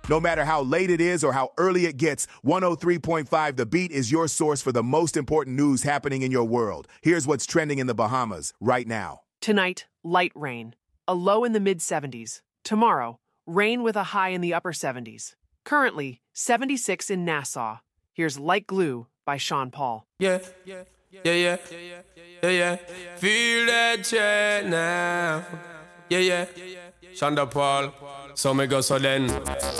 No matter how late it is or how early it gets, 103.5 The Beat is your source for the most important news happening in your world. Here's what's trending in the Bahamas right now. Tonight, light rain. A low in the mid-70s. Tomorrow, rain with a high in the upper 70s. Currently, 76 in Nassau. Here's Like Glue by Sean Paul. Yeah. Feel that check now. Yeah. Sean Paul. So me go so then.